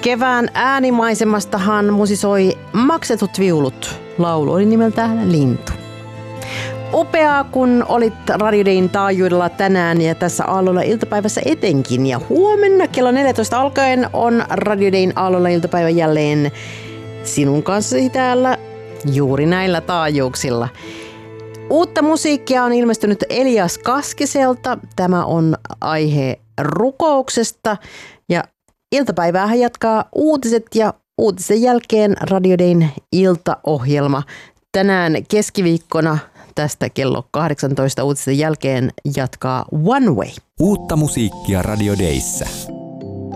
Kevään äänimaisemastahan musisoi Maksetut viulut. Laulu oli nimeltään Lintu. Upeaa, kun olit Radio Dayn taajuudella tänään ja tässä Aallolla iltapäivässä etenkin. Ja huomenna kello 14 alkaen on Radio Dayn Aallolla iltapäivä jälleen sinun kanssasi täällä juuri näillä taajuuksilla. Uutta musiikkia on ilmestynyt Elias Kaskiselta. Tämä on aihe rukouksesta ja iltapäiväähän jatkaa uutiset ja uutisen jälkeen Radio Dayn iltaohjelma. Tänään keskiviikkona tästä kello 18 uutisten jälkeen jatkaa One Way. Uutta musiikkia Radio Dayssä.